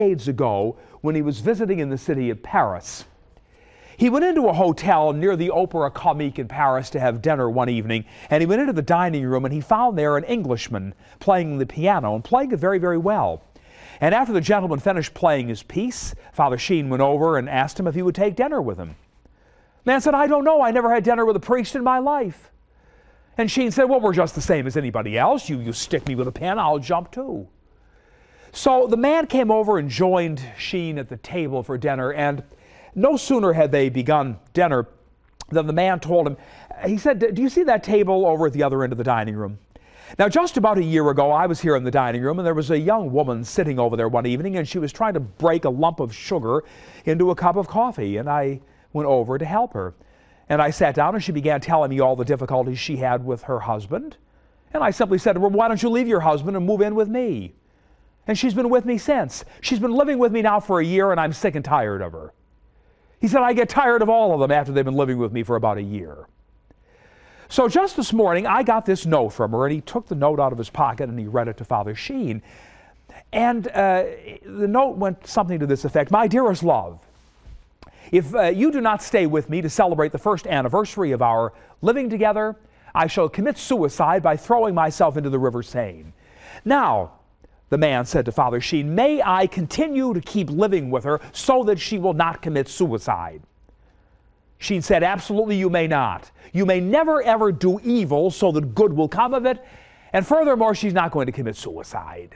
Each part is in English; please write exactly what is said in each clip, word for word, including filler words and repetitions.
decades ago when he was visiting in the city of Paris. He went into a hotel near the Opera Comique in Paris to have dinner one evening, and he went into the dining room and he found there an Englishman playing the piano and playing it very, very well. And after the gentleman finished playing his piece, Father Sheen went over and asked him if he would take dinner with him. The man said, "I don't know. I never had dinner with a priest in my life." And Sheen said, "Well, we're just the same as anybody else. You, you stick me with a pen, I'll jump too." So the man came over and joined Sheen at the table for dinner, and no sooner had they begun dinner than the man told him, he said, "Do you see that table over at the other end of the dining room? Now, just about a year ago, I was here in the dining room, and there was a young woman sitting over there one evening, and she was trying to break a lump of sugar into a cup of coffee, and I went over to help her. And I sat down, and she began telling me all the difficulties she had with her husband. And I simply said to her, 'Why don't you leave your husband and move in with me?' And she's been with me since. She's been living with me now for a year, and I'm sick and tired of her." He said, "I get tired of all of them after they've been living with me for about a year." So just this morning, I got this note from her, and he took the note out of his pocket and he read it to Father Sheen. And uh, the note went something to this effect: "My dearest love, if uh, you do not stay with me to celebrate the first anniversary of our living together, I shall commit suicide by throwing myself into the River Seine." Now, the man said to Father Sheen, "May I continue to keep living with her so that she will not commit suicide?" Sheen said, "Absolutely you may not. You may never ever do evil so that good will come of it. And furthermore, she's not going to commit suicide."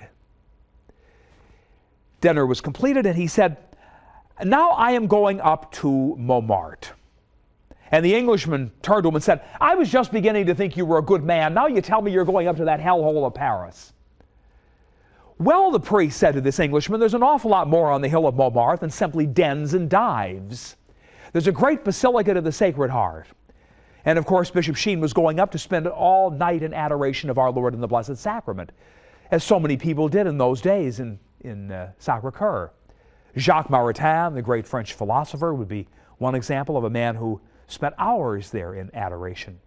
Dinner was completed, and he said, "Now I am going up to Montmartre." And the Englishman turned to him and said, "I was just beginning to think you were a good man. Now you tell me you're going up to that hellhole of Paris." "Well," the priest said to this Englishman, "there's an awful lot more on the hill of Montmartre than simply dens and dives. There's a great basilica to the Sacred Heart." And of course, Bishop Sheen was going up to spend all night in adoration of our Lord in the Blessed Sacrament, as so many people did in those days in, in uh, Sacré-Cœur. Jacques Maritain, the great French philosopher, would be one example of a man who spent hours there in adoration.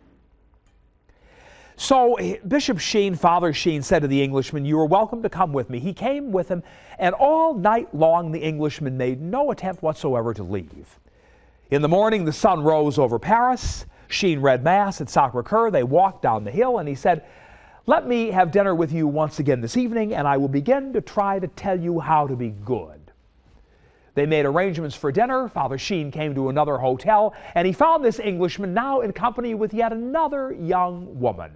So Bishop Sheen, Father Sheen, said to the Englishman, "You are welcome to come with me." He came with him, and all night long the Englishman made no attempt whatsoever to leave. In the morning, the sun rose over Paris. Sheen read Mass at Sacré-Cœur. They walked down the hill, and he said, "Let me have dinner with you once again this evening, and I will begin to try to tell you how to be good." They made arrangements for dinner. Father Sheen came to another hotel, and he found this Englishman now in company with yet another young woman.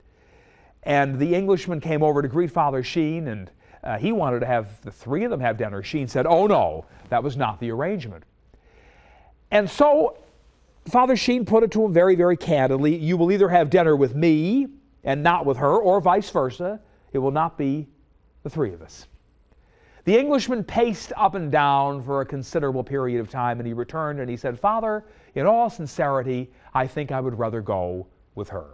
And the Englishman came over to greet Father Sheen, and uh, he wanted to have the three of them have dinner. Sheen said, "Oh no, that was not the arrangement." And so Father Sheen put it to him very, very candidly: "You will either have dinner with me and not with her, or vice versa. It will not be the three of us." The Englishman paced up and down for a considerable period of time, and he returned and he said, "Father, in all sincerity, I think I would rather go with her."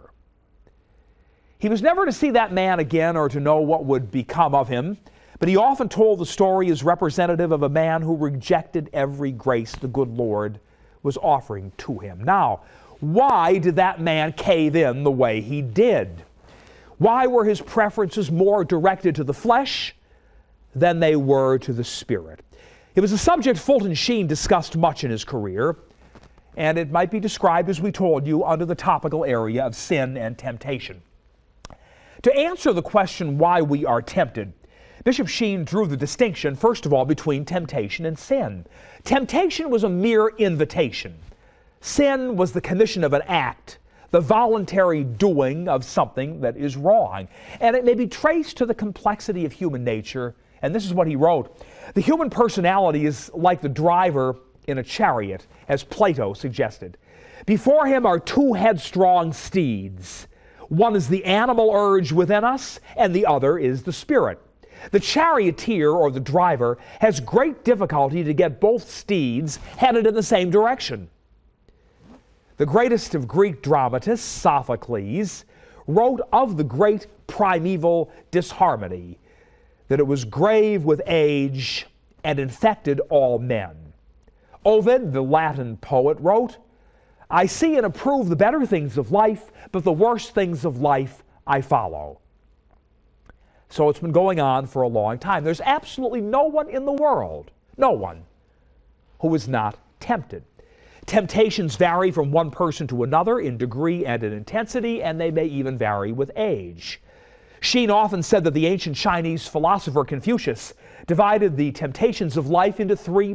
He was never to see that man again or to know what would become of him, but he often told the story as representative of a man who rejected every grace the good Lord was offering to him. Now, why did that man cave in the way he did? Why were his preferences more directed to the flesh than they were to the Spirit? It was a subject Fulton Sheen discussed much in his career, and it might be described, as we told you, under the topical area of sin and temptation. To answer the question why we are tempted, Bishop Sheen drew the distinction, first of all, between temptation and sin. Temptation was a mere invitation. Sin was the commission of an act, the voluntary doing of something that is wrong. And it may be traced to the complexity of human nature. And this is what he wrote: "The human personality is like the driver in a chariot, as Plato suggested. Before him are two headstrong steeds. One is the animal urge within us, and the other is the spirit. The charioteer, or the driver, has great difficulty to get both steeds headed in the same direction." The greatest of Greek dramatists, Sophocles, wrote of the great primeval disharmony that it was grave with age and infected all men. Ovid, the Latin poet, wrote, "I see and approve the better things of life, but the worst things of life I follow." So it's been going on for a long time. There's absolutely no one in the world, no one, who is not tempted. Temptations vary from one person to another in degree and in intensity, and they may even vary with age. Sheen often said that the ancient Chinese philosopher Confucius divided the temptations of life into three